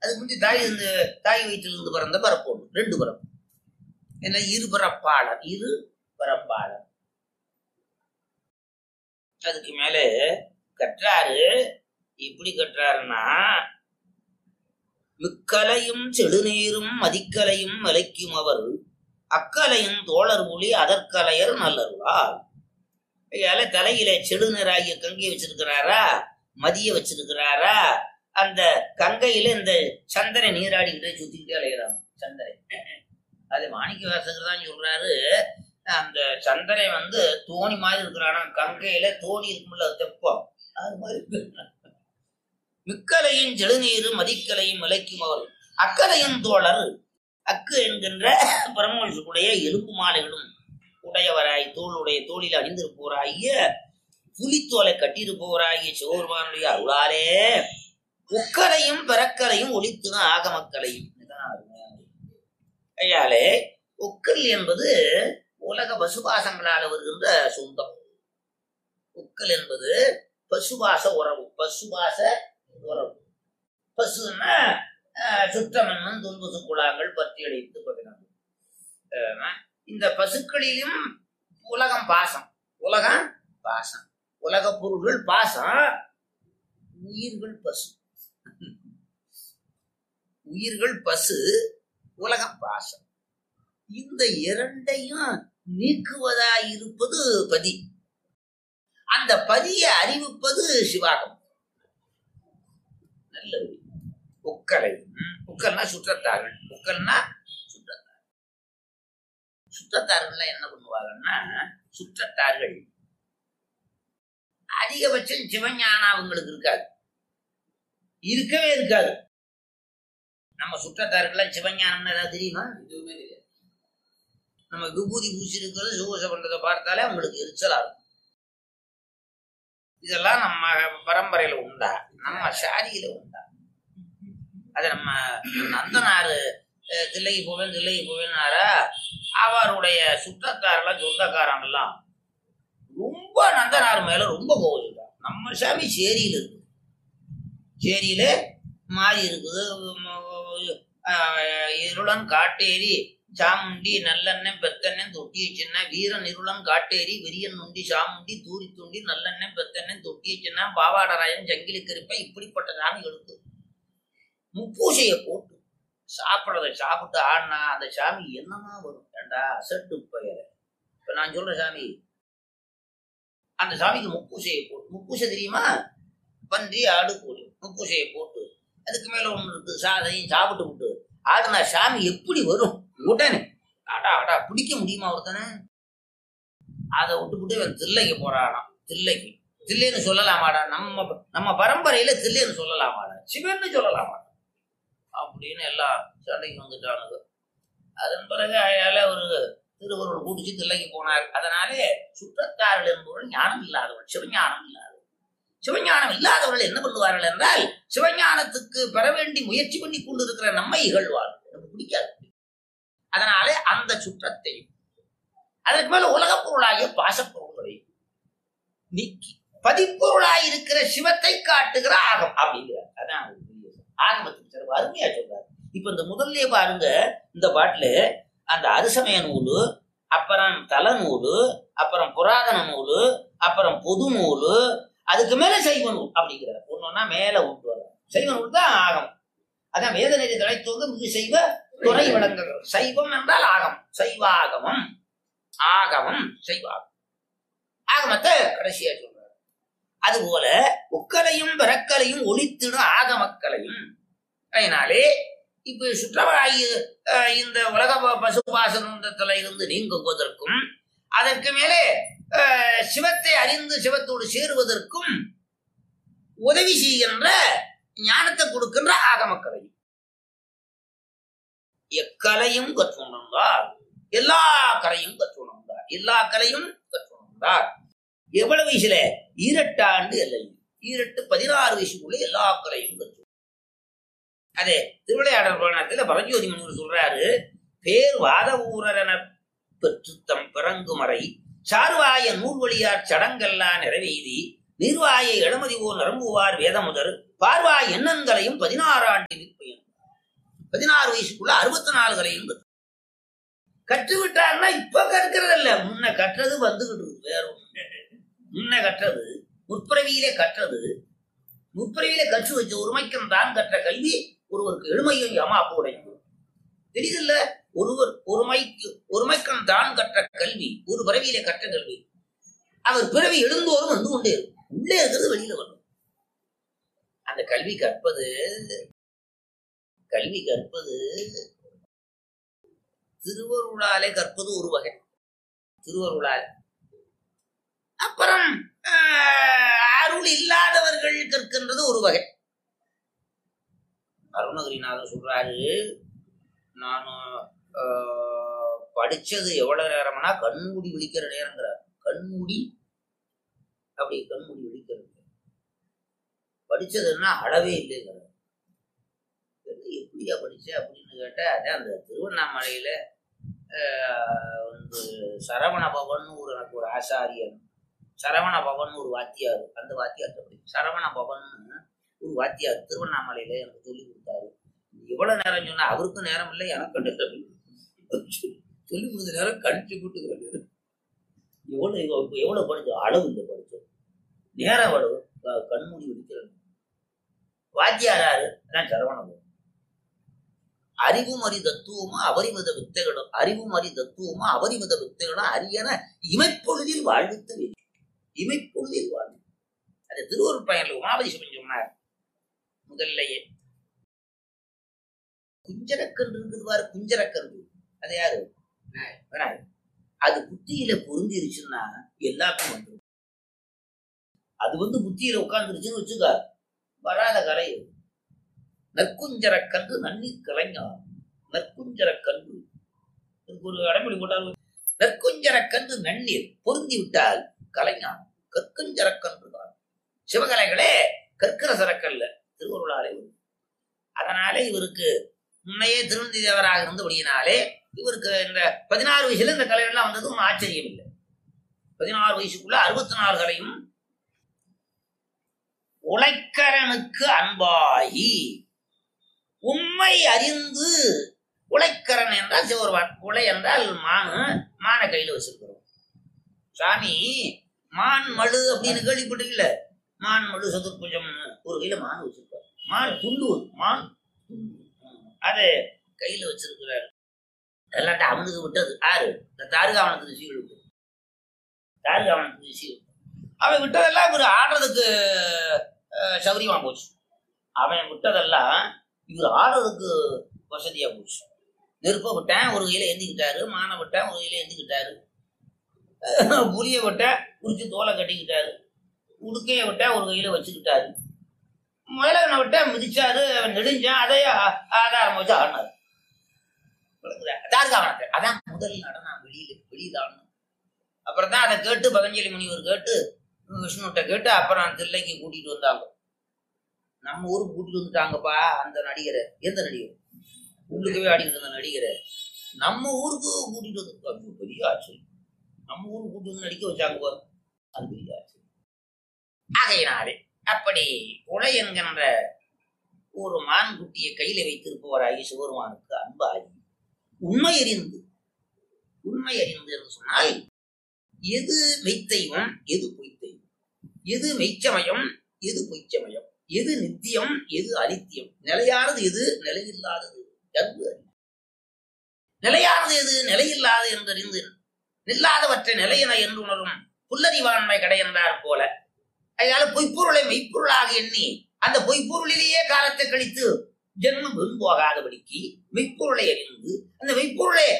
அதுக்கு முந்தி தாய் வயிற்றிலிருந்து பிறந்த பிறப்பு ஒன்று, 2 பிறப்பு. என்ன இருபிறப்பாளர், இருபிறப்பாளர். அதுக்கு மேலே கற்றாரு. எப்படி கற்றாருன்னா, மிக்கலையும் செடுநீரும் மதிக்கலையும் மலைக்கும் அவர் அக்கலையும் தோழர் புலி அதற்கலையர் நல்லருளார். ஐயால தலையில செடுநீராகிய கங்கையை வச்சிருக்கிறாரா, மதிய வச்சிருக்கிறாரா. அந்த கங்கையில இந்த சந்திரன் நீராடிக்கிட்டே சுத்திக்கிட்டே அலைகிறான் சந்திரன். அது மாணிக்க வாசகர் தான் சொல்றாரு, அந்த சந்திரன் தோணி மாதிரி இருக்கிறானா, கங்கையில தோணி இருக்கும்ல தெப்பம், அது மாதிரி. மிக்கலையும் செழுநீரும் மதிக்கலையும் விளைக்கும் அவர் அக்கலையும் தோழர். அக்கு என்கின்ற பரமோஷுடைய எலும்பு மாலைகளும் உடையவராய், தோளில் அணிந்திருப்போராகிய புலித்தோலை கட்டியிருப்போராகிய சிவபெருமானுடைய அருளாலே உக்கலையும் பிறக்கலையும் ஒளித்துன ஆகமக்கலையும். ஐயாலே உக்கல் என்பது உலக பசுபாசங்களால் வருகின்ற சொந்தம். உக்கல் என்பது பசுபாச உறவு. பசுபாச உறவு. பசுன்னா சுற்றமன்னும் துன்புசு குழாங்கள் பற்றி அடைத்து பகிர்ந்து. இந்த பசுக்களிலும் உலகம் பாசம். உலகம் பாசம். உலக பொருள்கள் பாசம். உயிர்கள் பசு. உயிர்கள் பசு, உலகம் பாசம். இந்த இரண்டையும் நீக்குவதாயிருப்பது பதி. அந்த பதியை அறிவிப்பது சிவாகம். நல்ல உக்கலை. உக்கல்னா சுற்றத்தார்கள். உக்கல்னா சுற்றத்தார்கள். சுற்றத்தார்கள் என்ன பண்ணுவாங்கன்னா, சுற்றத்தார்கள் அதிகபட்சம் சிவஞானம் அவங்களுக்கு இருக்காது, இருக்கவே இருக்காது. நம்ம சுற்றத்தார்கள் சிவஞானம்னு ஏதாவது தெரியுமா? எதுவுமே தெரியாது. நம்ம விபூதி பூசி இருக்கிறது, சுகோச பண்றதை பார்த்தாலே அவங்களுக்கு எரிச்சலா இருக்கும். இதெல்லாம் நம்ம பரம்பரையில உண்டா, நம்ம சாதியில உண்டா. அது நம்ம நந்தனாரு தில்லைக்கு போவேன்னாரா, அவருடைய சுற்றத்தாரெல்லாம் சொந்தக்காரன் எல்லாம் ரொம்ப நந்தனார் மேல ரொம்ப கோவிச்சுட்டார். நம்ம சாமி சேரியில இருக்கு, சேரியில மாறி இருக்குது. இருளன் காட்டேரி சாமுண்டி நல்லெண்ணெய் பெத்தெண்ணெய் தொட்டி வச்சுன்னா, வீரன் இருளன் காட்டேரி விரியன் நுண்டி சாமுண்டி தூரி துண்டி நல்லெண்ணெய் பெத்தெண்ணெய் தொட்டி வச்சுன்னா, பாவாடராயன் ஜங்கிலி கருப்பை. இப்படிப்பட்ட சாமிகளுக்கு முப்பூசையை போட்டு சாப்பிட்றதை சாப்பிட்டு ஆடினா அந்த சாமி என்னமா வரும்? ஏண்டா அசட்டு பெயர். இப்ப நான் சொல்ற சாமி, அந்த சாமிக்கு முப்பூசையை போட்டு, முப்பூசை தெரியுமா? பன்றி ஆடு கோழி முப்பூசையை போட்டு அதுக்கு மேல ஒண்ணு இருக்கு, சாதையும் சாப்பிட்டு விட்டு ஆடுனா சாமி எப்படி வரும்? உடனே அடா பிடிக்க முடியுமா ஒருத்தனை? அதை விட்டுவிட்டு இவன் தில்லைக்கு போறானாம். தில்லைன்னு சொல்லலாமாடா? நம்ம பரம்பரையில தில்லைன்னு சொல்லலாமாடா? சிவன்னு சொல்லலாமாடா? அப்படின்னு எல்லாம் சண்டைக்கு வந்துட்டானுங்க. அதன் பிறகு அயால ஒரு திருவருள் குடிச்சு தில்லைக்கு போனார். அதனாலே சுற்றத்தார்கள் என்பவர்கள் ஞானம் இல்லாதவர்கள், சிவஞானம் இல்லாதவர்கள். சிவஞானம் இல்லாதவர்கள் என்ன பண்ணுவார்கள் என்றால், சிவஞானத்துக்கு பெற வேண்டி முயற்சி பண்ணி கொண்டு இருக்கிற நம்மை இகழ்வார்கள். நமக்கு பிடிக்காது. அதனாலே அந்த சுற்றத்தையும் அதற்கு மேல உலகப் பொருளாகிய பாசப்பொருள்களை நீக்கி பதிப்பொருளாய் இருக்கிற சிவத்தை காட்டுகிற ஆகம் அப்படிங்கிறார். அதான் ஆகமத்துக்கு சிறப்பு அருமையா சொல்றாரு. இப்ப இந்த முதல்ல பாருங்க, இந்த பாட்டுல அந்த அரிசமய நூலு, அப்புறம் தல நூலு, அப்புறம் புராதன நூலு, அப்புறம் பொது நூலு, அதுக்கு மேல சைவ நூல் அப்படிங்கிறார். ஒன்னொன்னா மேல விட்டு வர சைவ நூல் தான் ஆகம். அதான் வேதநெறி தலைத்தோங்க மிகு செய்வ துறை விளங்குகிறது. சைவம் என்றால் ஆகம், சைவாகமம். ஆகமம் சைவாகம். ஆகமத்தை கடைசியா சொல்றாரு. அதுபோல உக்கலையும் பிறக்கலையும் ஒளித்திடும் ஆகமக்களையும். அதனாலே இப்ப சுற்றவாயு இந்த உலக பசுபாசனத்துல இருந்து நீங்குவதற்கும், அதற்கு மேலே சிவத்தை அறிந்து சிவத்தோடு சேருவதற்கும் உதவி செய்கின்ற ஞானத்தை கொடுக்கின்ற ஆகமக்கலையும். எக்கலையும் கற்றுணர்ந்தார், எல்லா கலையும் கற்றுணர்ந்தார். எல்லா கலையும் கற்றுணர்ந்தார். எவ்வளவு வயசுல? 18 ஆண்டு இல்லை, 16 வயசுக்குள்ள எல்லா கலையும் கற்று. அதே திருவிளையாடல் புராணத்துல பரஞ்சோதி முனிவர் சொல்றாரு, பேர் வாத ஊரரென பெற்றுத்தம் பிறங்குமறை சார்வாய நூல்வழியார் சடங்கெல்லாம் நிறைவேதி நீர்வாயை இளமதி ஓர் நரம்புவார் வேதமுதர் பார்வாய் எண்ணங்களையும் 16 ஆண்டு விற்பயன். 16 வயசுக்குள்ள 64 கலையும் கற்றுவிட்டாருன்னா இப்ப கற்கிறது இல்ல, முன்ன கற்றது வந்துகிட்டு இருக்கு. வேற ஒண்ணு முன்ன கற்றது, முற்பிறவியிலே கற்றது, முற்பிறவியிலே கற்று வச்ச ஒருமைக்கம் தான் கற்ற கல்வி ஒருவருக்கு எளிமையும் யமாப்பு உடையும். தெரியுதுல்ல, ஒருவர் ஒருமைக்கம் தான் கற்ற கல்வி ஒரு பிறவியிலே கற்ற கல்வி அவர் பிறவி எழுந்தோறும் வந்து கொண்டே இருக்கும். உள்ளே இருக்கிறது வெளியில வரும். அந்த கல்வி கற்பது திருவருளாலே கற்பது ஒரு வகை, திருவருளால். அப்புறம் அருள் இல்லாதவர்கள் கற்கின்றது ஒரு வகை. அருணகிரிநாதர் சொல்றாரு, நான் படிச்சது எவ்வளவு நேரம்னா கண்மூடி விழிக்கிற நேரங்கிறார். கண்மூடி விழிக்கிறது படிச்சதுன்னா அளவே இல்லைங்கிறார். எப்படியா படிச்ச அப்படின்னு கேட்டா, அதான் அந்த திருவண்ணாமலையில வந்து சரவண பவன் எனக்கு ஒரு ஆசாரியன், சரவண பவன் ஒரு வாத்தியார், அந்த வாத்தியார்ட்ட படி சரவண பவன் ஒரு வாத்தியார் திருவண்ணாமலையில எனக்கு சொல்லி கொடுத்தாரு. எவ்வளவு நேரம் சொன்னா அவருக்கும் நேரம் இல்லை, எனக்கு சொல்லி கொடுத்த நேரம் கழிச்சு கூட்டுக்கிறது. எவ்வளவு படிச்சோம், அளவு இல்லை படிச்சோம், நேரம் அளவு, கண்மூடி விழிக்கிறது. வாத்தியாராரு அதான் சரவண பவன். அறிவும் அறி தத்துவமும் அவரிமத வித்தைகளும், அறிவும் அறி தத்துவமும் அவரிமத வித்தைகளும் அரியன இமைப்பொழுதில் வாழ்வித்த வேண்டும். இமைப்பொழுதில் வாழ்வு. அது திருவருட் பயன்ல உமாபதி சிவன் சொன்னார். முதல்லையே குஞ்சரக்கன்று இருக்குதுவாரு, குஞ்சரக்கன்று அது யாரு? அது புத்தியில பொருந்திருச்சுன்னா எல்லாருக்கும் வந்துடும். அது வந்து புத்தியில உட்கார்ந்துருச்சுன்னு வச்சுக்க, வராத கலை. நற்குஞ்சரக்கன்று நன்னீர் கலைஞர், நற்குஞ்சரக்கன்று ஒரு அடைமொழி போட்டால், நற்குஞ்சரக்கன்று நன்னீர் பொருந்தி விட்டால் கலைஞர், கற்குஞ்சரக்கன்று தான். சிவகலைகளே கற்கிற சரக்கல்ல, திருவருளாலே. அதனாலே இவருக்கு முன்னையே திருநந்தி தேவராக இருந்தபடியினாலே இவருக்கு இந்த 16 வயசுல இந்த கலைகள்லாம் வந்தது ஒன்றும் ஆச்சரியம் இல்லை. 16 வயசுக்குள்ள 64 கலையும். உழைக்கரனுக்கு அன்பாகி உண்மை அறிந்து, உழைக்கரன் என்றால் சிவருவான், உலை என்றால் மான கையில வச்சிருக்கிறோம். சாமி மான் மழு அப்படின்னு கேள்விப்பட்டீங்கல்ல, மான் மழு சதுர்புஜம் ஒரு கையில மான் வச்சிருப்பார். மான் துண்டு, மான் அதை கையில வச்சிருக்கிறார். எல்லாட்ட அவனுக்கு விட்டது யாரு? இந்த தாருகாவனத்துக்கு சீல் விட்டு, தாருகாவனத்துக்கு சீல் அவன் விட்டதெல்லாம் இவர் ஆடுறதுக்கு சௌரியமா போச்சு. அவன் விட்டதெல்லாம் இவர் ஆடுறதுக்கு வசதியா போச்சு. நெருப்ப விட்டேன் ஒரு கையில எந்திக்கிட்டாரு, மானை விட்டேன் ஒரு கையில எந்திக்கிட்டாரு, புளிய விட்ட குறிச்சு தோலை கட்டிக்கிட்டாரு, உடுக்கைய விட்ட ஒரு கையில வச்சுக்கிட்டாரு, முயலகனை விட்ட மிதிச்சாரு, நெடுஞ்சான், அதை ஆதாரம் வச்சு ஆடினாரு. தார்காவனத்தை அதான் முதல் நடனம், வெளியில. அப்புறம் தான் அதை கேட்டு பதஞ்சலி முனிவர் கேட்டு விஷ்ணுட்ட கேட்டு அப்புறம் தில்லைக்கு கூட்டிட்டு வந்தாங்க. நம்ம ஊருக்கு கூட்டிட்டு வந்துட்டாங்கப்பா அந்த நடிகரை. எந்த நடிகர்? உள்ளுக்கவே ஆடிட்டு இருந்த நடிகரை நம்ம ஊருக்கு கூட்டிட்டு வந்து, பெரிய ஆச்சரியம். நம்ம ஊருக்கு கூட்டிட்டு வந்து நடிக்க வச்சாங்க, அது பெரிய ஆச்சரியம். ஆகையினாலே அப்படி உலை என்கின்ற ஒரு மான்குட்டியை கையில வைத்திருப்பவராகி சிவருமானுக்கு அன்பாகி உண்மை அறிந்து என்று சொன்னால், எது மெய்த்தையும் எது பொய்த்தையும், எது மெய்ச்சமயம் எது பொய்ச்சமயம், எது நித்தியம் எது அனித்தியம், நிலையானது எது நிலையில்லாதது என்று, நிலையானது எது நிலையில்லாது என்றறிந்து நில்லாதவற்றை நிலையென என்று உணரும் புல்லறிவாண்மை கடை என்றார் போல. அதனால பொய்ப்பொருளை மெய்ப்பொருளாக எண்ணி அந்த பொய்ப்பொருளிலேயே காலத்தை கழித்து ஜென்மம் வெண் போகாதபடிக்கு மெய்ப்பொருளை அறிந்து அந்த மெய்ப்பொருளை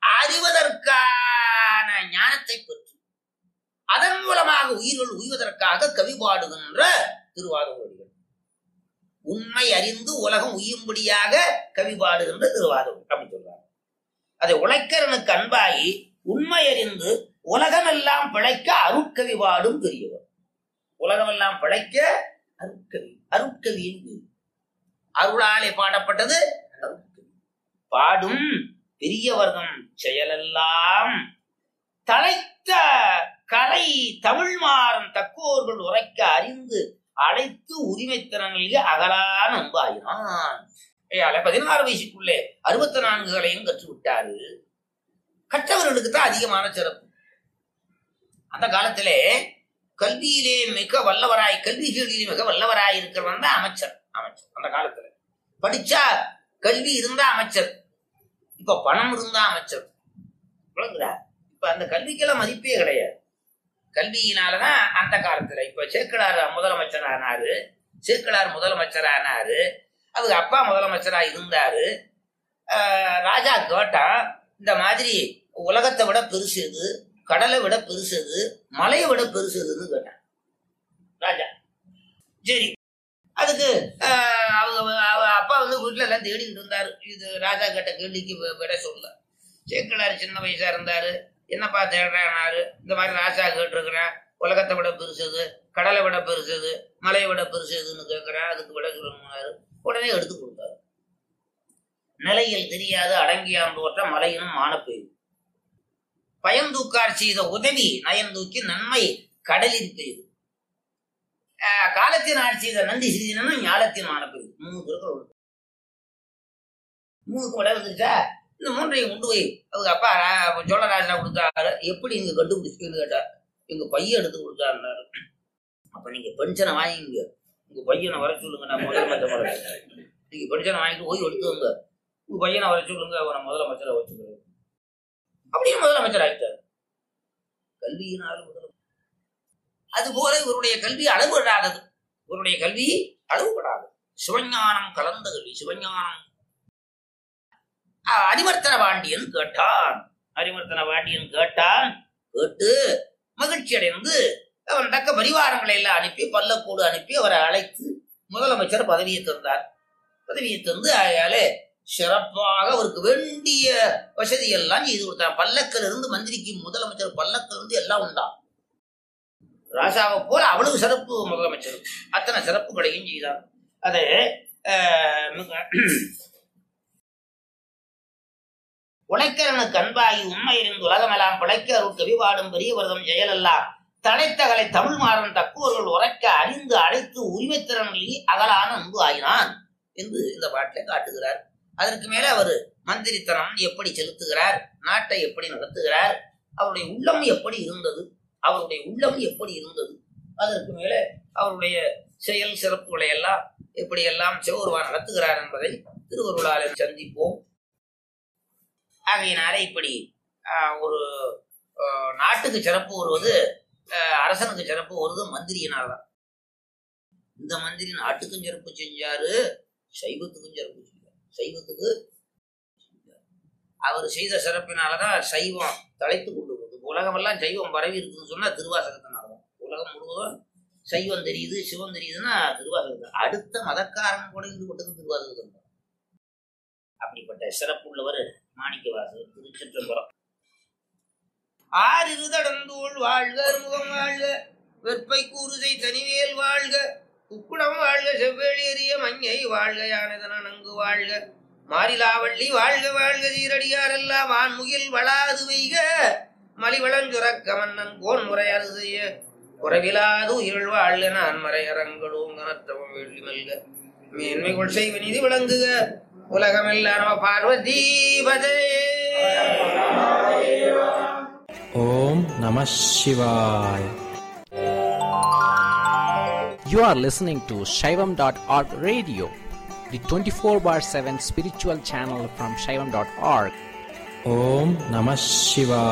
அறிவதற்கான ஞானத்தை பெற்று அதன் மூலமாக உயிர்கள் உய்வதற்காக கவி பாடுகின்ற திருவாதூரிகள். உண்மை அறிந்து உலகம் உய்யும்படியாக கவி பாடுகின்ற திருவாதூர் அப்படி சொல்றாங்க. அதை உழைக்கரனுக்கு அன்பாகி உண்மை அறிந்து உலகமெல்லாம் பிழைக்க அருட்கவி பாடும் பெரியவர். உலகமெல்லாம் பிழைக்க அருட்கவி, அருட்கவியின் அருளாலே பாடப்பட்டது அருட்கவி. பாடும் பெரியவர்தம் செயலெல்லாம் தழைத்த கலை தமிழ் மாறும் தக்கோர்கள் உரைக்க அறிந்து அழைத்து உரிமை திறனில் அகலான அன்பாயினான். 16 வயசுக்குள்ளே 64 கலையும் கற்று விட்டாரு. கற்றவர்களுக்கு தான் அதிகமான சிறப்பு. அந்த காலத்திலே கல்வியிலே மிக வல்லவராய், கல்விகளிலே மிக வல்லவராய் இருக்கிறவன் தான் அமைச்சர். அந்த காலத்துல படிச்சா கல்வி இருந்தா அமைச்சர், இப்ப பணம் இருந்தா அமைச்சர். இப்ப அந்த கல்விக்கெல்லாம் மதிப்பே கிடையாது. கல்வியினாலதான் அந்த காலத்துல இப்ப சேக்கிழார் முதலமைச்சர் ஆனாரு, அவங்க அப்பா முதலமைச்சரா இருந்தாரு. ராஜா கேட்டா, இந்த மாதிரி உலகத்தை விட பெருசு எது, கடலை விட பெருசு எது, மலையை விட பெருசு எதுன்னு கேட்டான் ராஜா. சரி, அதுக்கு அவங்க அப்பா வீட்டுல எல்லாம் தேடிக்கிட்டு இருந்தாரு. இது ராஜா கேட்ட கேள்விக்கு விட சொல்ல. சேக்கிழார் சின்ன வயசா இருந்தாரு. என்னப்பா தேடுறாரு? இந்த மாதிரி ராஜா கேட்டிருக்கிறேன், உலகத்தை விட பெருசுது, கடலை விட பெருசுது, மலையை விட பெருசுதுன்னு கேட்கிறேன், அதுக்கு விட சொல்லணும்னாரு. உடனே எடுத்து கொடுத்தாரு. நிலையில் தெரியாது அடங்கியான் தோற்ற மலையினும் மானப்பெய்து, பயந்தூக்கார் செய்த உதவி நயந்தூக்கி நன்மை கடலில் பெய்து, காலத்தின் ஆட்சி செய்த நன்றி சிறிதனும் ஞாலத்தின் மானப்பெய்து. 3 திருக்குறள். 3க்கு விட வந்துருச்சா? இந்த 3ஐயும் கொண்டு போய் அவங்க அப்பா சோழராஜா கொடுத்தாரு. எப்படி இங்க கண்டுபிடிச்சுன்னு கேட்டார். எங்க பையன் எடுத்து கொடுத்தாருன்னாரு. அப்ப நீங்க பென்ஷனை வாங்கிங்க, உங்க பையனை வர சொல்லுங்க, நான் முதலமைச்சர். நீங்க பென்ஷனை வாங்கிட்டு போய் எடுத்து வங்க, உங்க பையனை வர சொல்லுங்க, அவனை முதலமைச்சரை வச்சுக்கிறது. அப்படியே முதலமைச்சர் ஆகிட்டார். கல்வியினால் முதலமைச்சர். அதுபோல இவருடைய கல்வி அளவுபடாதது. சிவஞானம் கலந்த கல்வி. சிவஞானம். அரிமர்த்தன பாண்டியன் கேட்டான். கேட்டு மகிழ்ச்சி அடைந்து அவன் தக்க பரிவாரங்களை எல்லாம் அனுப்பி, பல்லக்கூடு அனுப்பி அவரை அழைத்து முதலமைச்சர் பதவியை தந்தார். பதவியை தந்து ஆயாலே சிறப்பாக அவருக்கு வேண்டிய வசதி எல்லாம் செய்து கொடுத்தார். பல்லக்கில் இருந்து மந்திரிக்கு முதலமைச்சர் பல்லக்கில் இருந்து எல்லாம் உண்டாம். ராசாவை போல அவ்வளவு சிறப்பு முதலமைச்சர். அத்தனை சிறப்புகளையும் செய்தார். அது உழைக்கிறனுக்கு அன்பாகி உண்மை இருந்து உலகமெல்லாம் பிழைக்க அருள் கவிவாடும் பெரிய விரதம் செயலெல்லாம் தடைத்தகலை தமிழ் மாறன் தக்குவர்கள் உரைக்க அறிந்து அழைத்து உரிமைத்திறனில் அகலான அன்பு ஆயினான் என்று இந்த பாட்டில் காட்டுகிறார். அதற்கு மேல அவர் மந்திரித்தனம் எப்படி செலுத்துகிறார், நாட்டை எப்படி நடத்துகிறார், அவருடைய உள்ளம் எப்படி இருந்தது, அதற்கு மேல அவருடைய செயல் சிறப்புகளை எல்லாம் எப்படியெல்லாம் சிவபெருமான் நடத்துகிறார் என்பதை திருவருளாலே சந்திப்போம். ஆகையினால இப்படி ஒரு நாட்டுக்கு சிறப்பு வருவது, அரசனுக்கு சிறப்பு வருவது மந்திரியினால்தான். இந்த மந்திரி நாட்டுக்கும் சிறப்பு செஞ்சாரு, சைவத்துக்கும் சிறப்பு செஞ்சார். அவர் செய்த சிறப்பினாலதான் சைவம் தலைத்து கொண்டு போகுது. உலகமெல்லாம் சைவம் பரவி இருக்குன்னு சொன்னா திருவாசகத்தினால்தான். உலகம் முழுவதும் சைவம் தெரியுது, சிவம் தெரியுதுன்னா திருவாசகத்தான். அடுத்த மதக்காரன் கூட ஈடுபட்டது திருவாசகத்தான். அப்படிப்பட்ட சிறப்பு உள்ளவர் மாணிக்கவாசகர். திருச்சிற்றம்பலம். ஆறிருதடந்தோள் வாழ்க, முகம் வாழ்க, வெற்பை கூறுதை தனிவேல் வாழ்க, குக்குடம் வாழ்க, செவ்வேளி எறிய மஞ்சை வாழ்க, யானதன நன்கு வாழ்க, மாரிலாவள்ளி வாழ்க வாழ்க, சீரடியாரெல்லாம் வான்முகில் வளாது வைக, மலிவளஞ்சுரக்க மன்னன் கோன் முறையறு செய்ய குறைவிலாது உயிர் வாழ்க, நான் மறையரங்களோங்க நற்றவம் வெள்ளி மல்க, மேன்மைகள் செய்வ நிதி விளங்குக, உலகமெல்லாம் பார்வதி பதே. ஓம் நம சிவாய். You are listening to Shaivam.org radio, the 24/7 spiritual channel from Shaivam.org. Om Namah Shivaya.